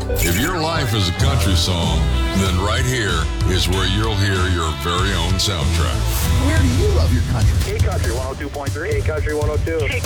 If your life is a country song, then right here is where you'll hear your very own soundtrack. Where do you love your country? Hey Country 102.3. Hey Country 102.